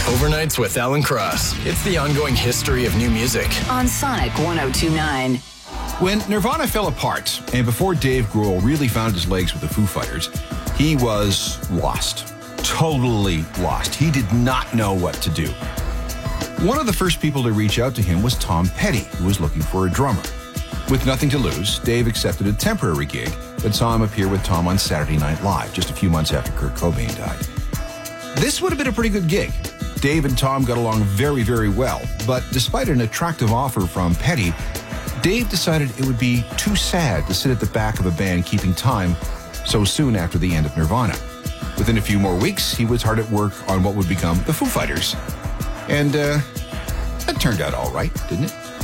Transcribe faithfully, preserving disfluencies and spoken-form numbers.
Overnights with Alan Cross. It's the ongoing history of new music. On Sonic one oh two point nine. When Nirvana fell apart, and before Dave Grohl really found his legs with the Foo Fighters, he was lost. Totally lost. He did not know what to do. One of the first people to reach out to him was Tom Petty, who was looking for a drummer. With nothing to lose, Dave accepted a temporary gig that saw him appear with Tom on Saturday Night Live, just a few months after Kurt Cobain died. This would have been a pretty good gig. Dave and Tom got along very, very well, but despite an attractive offer from Petty, Dave decided it would be too sad to sit at the back of a band keeping time so soon after the end of Nirvana. Within a few more weeks, he was hard at work on what would become the Foo Fighters. And uh, that turned out all right, didn't it?